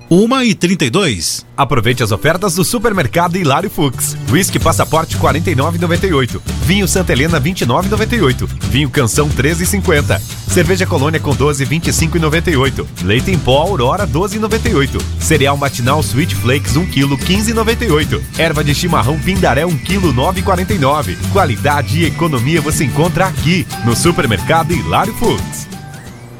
1h32. Aproveite as ofertas do Supermercado Hilário Fux. Whisky Passaporte R$ 49,98. Vinho Santa Helena R$ 29,98. Vinho Canção R$ 13,50. Cerveja Colônia com 12 R$ 25,98. Leite em pó Aurora R$ 12,98. Cereal matinal Sweet Flakes 1 kg R$ 15,98. Erva de chimarrão Pindaré 1 kg R$ 9,49. Qualidade e economia você encontra aqui no Supermercado Hilário Fux.